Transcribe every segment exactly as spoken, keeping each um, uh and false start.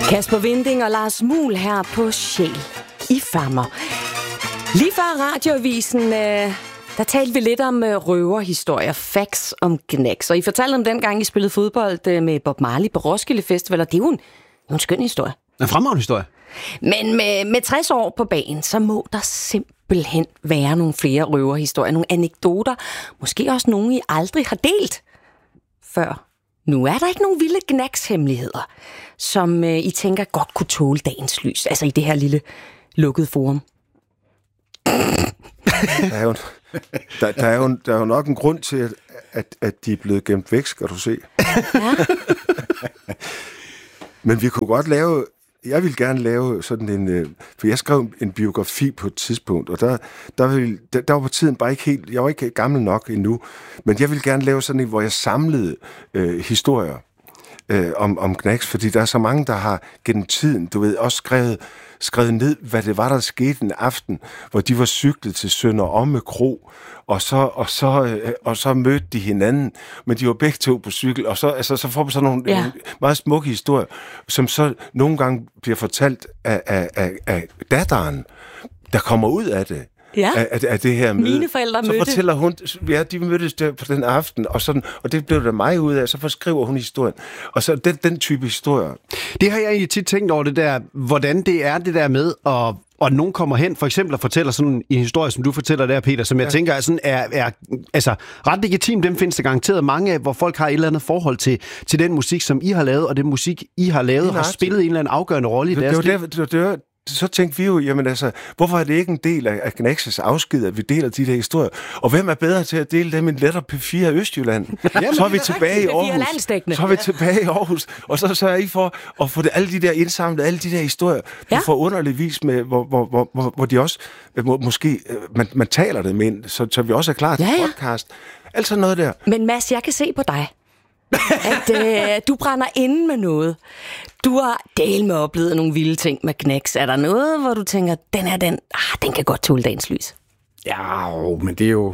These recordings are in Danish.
Kasper Winding og Lars Muhl her på Sjæl i Fammer. Lige før radioavisen, øh, der talte vi lidt om øh, røverhistorier, facts om Gnags. Og I fortalte om dengang, I spillede fodbold øh, med Bob Marley på Roskilde Festival, og det er jo en, en skøn historie. En fremragende historie. Men med, med tres år på banen, så må der simpelthen være nogle flere røverhistorier, nogle anekdoter, måske også nogle, I aldrig har delt før. Nu er der ikke nogen vilde Gnags-hemmeligheder, som øh, I tænker godt kunne tåle dagens lys, altså i det her lille lukkede forum. Der er jo, der, der er jo, der er jo nok en grund til, at, at, at de er blevet gemt væk, skal du se. Ja. Men vi kunne godt lave... Jeg vil gerne lave sådan en... For jeg skrev en biografi på et tidspunkt, og der, der, ville, der, der var på tiden bare ikke helt... Jeg var ikke gammel nok endnu, men jeg vil gerne lave sådan en, hvor jeg samlede øh, historier øh, om, om Gnags, fordi der er så mange, der har gennem tiden, du ved, også skrevet, skrevet ned, hvad det var, der skete en aften, hvor de var cyklet til Sønder Omme Kro, og så, og, så, øh, og så mødte de hinanden, men de var begge to på cykel, og så, altså, så får man sådan nogle ja. øh, meget smukke historier, som så nogle gange bliver fortalt af, af, af, af datteren, der kommer ud af det. Ja. Af, af, af det her møde. Mine forældre så mødte. fortæller hun, ja, de mødtes der på den aften, og, sådan, og det blev der mig ud af, så forskriver hun historien. Og så den, den type historier. Det har jeg egentlig tit tænkt over, det der, hvordan det er det der med, at, og nogen kommer hen, for eksempel og fortæller sådan en historie, som du fortæller der, Peter, som jeg ja. tænker er, sådan, er, er altså, ret legitim. Dem findes der garanteret mange af, hvor folk har et eller andet forhold til, til den musik, som I har lavet, og den musik, I har lavet, har spillet en eller anden afgørende rolle i det, deres det, liv. det, det, det, det, så tænkte vi jo, jamen altså, hvorfor er det ikke en del af, af Gnags' afsked, at vi deler de der historier? Og hvem er bedre til at dele dem end Letter P fire Østjylland? Jamen, så er vi tilbage i Aarhus. Så er vi tilbage i Aarhus, og så sørger I for at få det, alle de der indsamlet, alle de der historier, ja. på forunderlig vis, med, hvor, hvor, hvor, hvor, hvor de også, må, måske, man, man taler dem ind, så, så vi også er klar til ja, ja. podcast. Alt sådan noget der. Men Mads, jeg kan se på dig, at øh, du brænder inde med noget. Du har del med oplevet nogle vilde ting med Gnags. Er der noget, hvor du tænker, den er den, ah, den kan godt tåle dagens lys? Ja, men det er jo...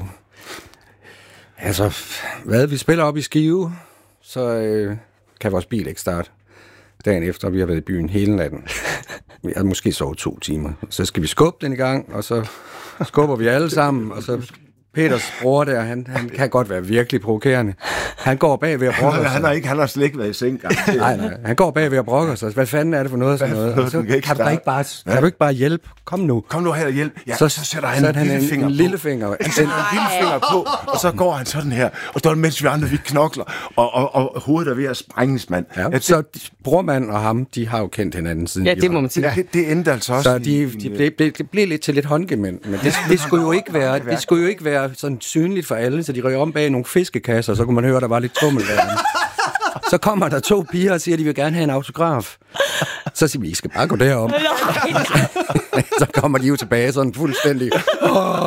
Altså, hvad vi spiller op i Skive, så øh, kan vores bil ikke starte dagen efter, vi har været i byen hele natten. Vi har måske sovet to timer. Så skal vi skubbe den i gang, og så skubber vi alle sammen, og så... Peters bror der, han, han kan godt være virkelig provokerende. Han går bag ved at brokke sig. Han har ikke, han har slet ikke været i seng. nej, nej. Han går bag ved at brokke sig. Hvad fanden er det for noget? Sådan noget? Så, kan, kan, du ikke bare, kan du ikke bare hjælpe? Kom nu. Kom nu her og hjælp. Ja, så, så sætter han, han en, lille, finger en lille finger på. Han sætter en lille finger på, og så går han sådan her. Og der mens vi andre, vi knokler, og, og, og hovedet er ved at sprænges, mand. Ja, ja, så brormand og ham, de har jo kendt hinanden siden. Ja, det må man sige. Ja, det, det endte altså også. Så de, de blev, blev, blev lidt til lidt håndgemænd. Men det, det, skulle jo ikke være, det skulle jo ikke være sådan synligt for alle, så de røg om bag nogle fiskekasser, så kunne man høre, der var lidt tummel der. Så kommer der to piger og siger, at de vil gerne have en autograf. Så siger vi, I skal bare gå derom. Så kommer de jo tilbage sådan fuldstændig. Oh.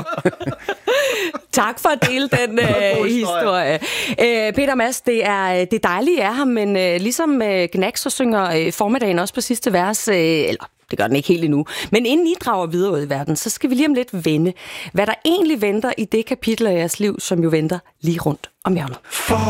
Tak for at dele den øh, historie. Øh, Peter Mads, det er, det er dejligt af ham, men øh, ligesom øh, Gnags, så synger øh, formiddagen også på sidste vers, øh, eller det gør den ikke helt endnu. Men inden I drager videre ud i verden, så skal vi lige om lidt vende, hvad der egentlig venter i det kapitel af jeres liv, som jo venter lige rundt om hjørnet.